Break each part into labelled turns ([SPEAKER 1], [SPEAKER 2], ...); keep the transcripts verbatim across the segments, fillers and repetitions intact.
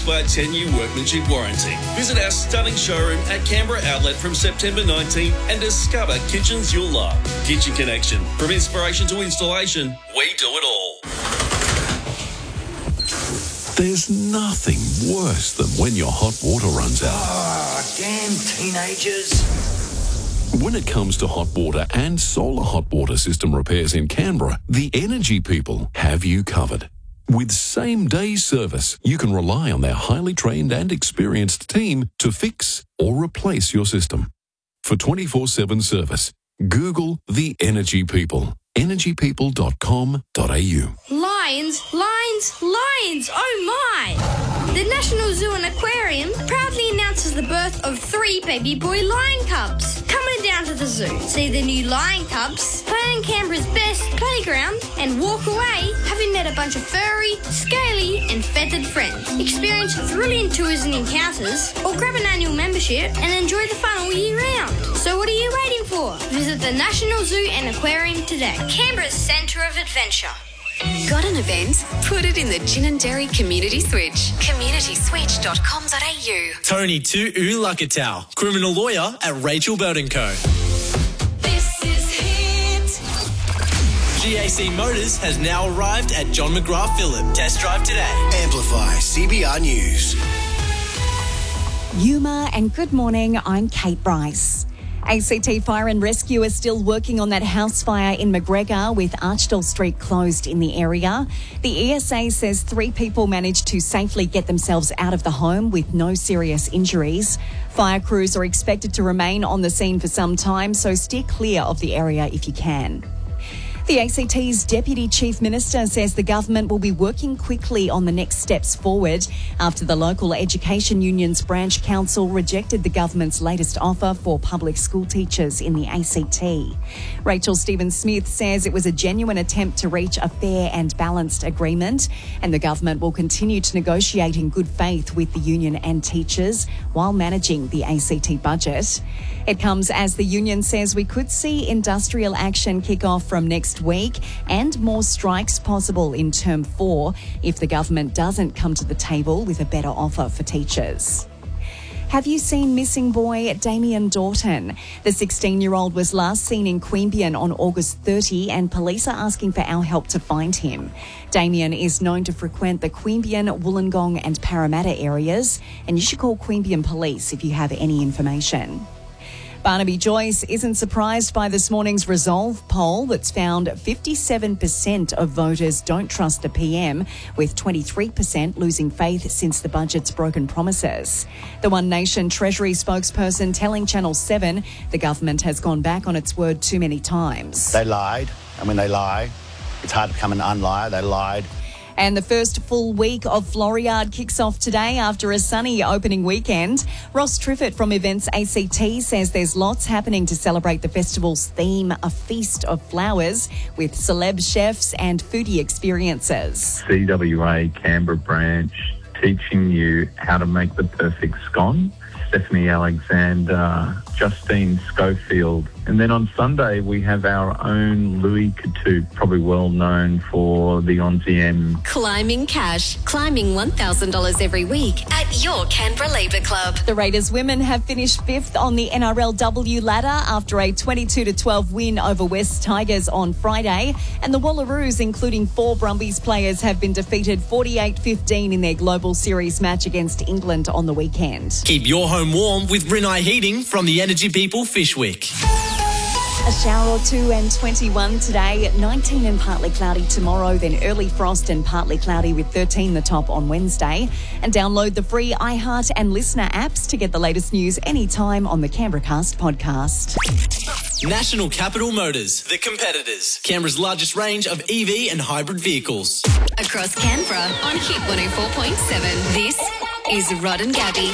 [SPEAKER 1] backed by a ten-year workmanship warranty. Visit our stunning showroom at Canberra Outlet from September nineteenth and discover kitchens you'll love. Kitchen Connection. From inspiration to installation, we do it all.
[SPEAKER 2] There's nothing worse than when your hot water runs out.
[SPEAKER 3] Oh, damn teenagers.
[SPEAKER 2] When it comes to hot water and solar hot water system repairs in Canberra, the Energy People have you covered. With same-day service, you can rely on their highly trained and experienced team to fix or replace your system. For twenty-four seven service, Google the Energy People. energy people dot com dot a u.
[SPEAKER 4] Lions, lions, lions, oh my! The National Zoo and Aquarium proudly announces the birth of three baby boy lion cubs. Come on down to the zoo, see the new lion cubs, play on Canberra's best playground, and walk away having met a bunch of furry, scaly, and feathered friends. Experience thrilling tours and encounters, or grab an annual membership and enjoy the fun all year round. So what are you waiting for? Visit the National Zoo and Aquarium today. Canberra's centre of adventure.
[SPEAKER 5] Got an event? Put it in the Gin and Dairy Community Switch. community switch dot com dot a u.
[SPEAKER 6] Tony Tu Ulakatau, criminal lawyer at Rachel Bird and Co.
[SPEAKER 5] This is Hit.
[SPEAKER 6] G A C Motors has now arrived at John McGrath Phillip. Test drive today.
[SPEAKER 3] Amplify C B R News.
[SPEAKER 7] Yuma and good morning, I'm Kate Bryce. A C T Fire and Rescue are still working on that house fire in McGregor with Archdale Street closed in the area. The E S A says three people managed to safely get themselves out of the home with no serious injuries. Fire crews are expected to remain on the scene for some time, so steer clear of the area if you can. The A C T's Deputy Chief Minister says the government will be working quickly on the next steps forward after the local education union's branch council rejected the government's latest offer for public school teachers in the A C T. Rachel Stevens-Smith says it was a genuine attempt to reach a fair and balanced agreement, and the government will continue to negotiate in good faith with the union and teachers while managing the A C T budget. It comes as the union says we could see industrial action kick off from next week and more strikes possible in term four if the government doesn't come to the table with a better offer for teachers. Have you seen missing boy Damien Doughton? The sixteen-year-old was last seen in Queanbeyan on August thirtieth and police are asking for our help to find him. Damien is known to frequent the Queanbeyan, Wollongong and Parramatta areas, and you should call Queanbeyan Police if you have any information. Barnaby Joyce isn't surprised by this morning's Resolve poll that's found fifty-seven percent of voters don't trust the P M, with twenty-three percent losing faith since the budget's broken promises. The One Nation Treasury spokesperson telling Channel seven the government has gone back on its word too many times.
[SPEAKER 8] They lied, and when they lie, it's hard to become an unliar. They lied.
[SPEAKER 7] And the first full week of Floriade kicks off today after a sunny opening weekend. Ross Triffett from Events A C T says there's lots happening to celebrate the festival's theme, a feast of flowers, with celeb chefs and foodie experiences.
[SPEAKER 9] C W A Canberra branch teaching you how to make the perfect scone. Stephanie Alexander, Justine Schofield. And then on Sunday, we have our own Louis Couture, probably well known for the Onzième.
[SPEAKER 5] Climbing cash. Climbing one thousand dollars every week at your Canberra Labour Club.
[SPEAKER 7] The Raiders women have finished fifth on the N R L W ladder after a twenty-two to twelve win over West Tigers on Friday. And the Wallaroos, including four Brumbies players, have been defeated forty-eight fifteen in their Global Series match against England on the weekend.
[SPEAKER 6] Keep your home warm with Rinnai Heating from the Energy People Fishwick.
[SPEAKER 7] A shower or two and twenty-one today, nineteen and partly cloudy tomorrow, then early frost and partly cloudy with thirteen the top on Wednesday. And download the free iHeart and Listener apps to get the latest news anytime on the Canberra Cast podcast.
[SPEAKER 6] National Capital Motors, the competitors. Canberra's largest range of E V and hybrid vehicles.
[SPEAKER 5] Across Canberra on Hit one oh four point seven. This is Rod and Gabby.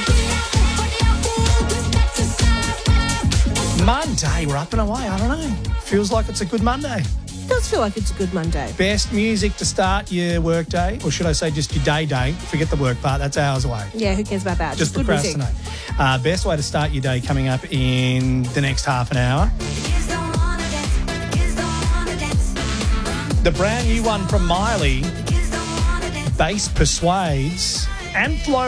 [SPEAKER 10] Monday, we're up and away. I don't know. Feels like it's a good Monday.
[SPEAKER 11] It does feel like it's a good Monday.
[SPEAKER 10] Best music to start your work day, or should I say just your day day? Forget the work part, that's hours away.
[SPEAKER 11] Yeah, who cares about that?
[SPEAKER 10] Just,
[SPEAKER 11] just
[SPEAKER 10] procrastinate. Uh, best way to start your day coming up in the next half an hour. The brand new one from Miley, Bass Persuades, and Flow.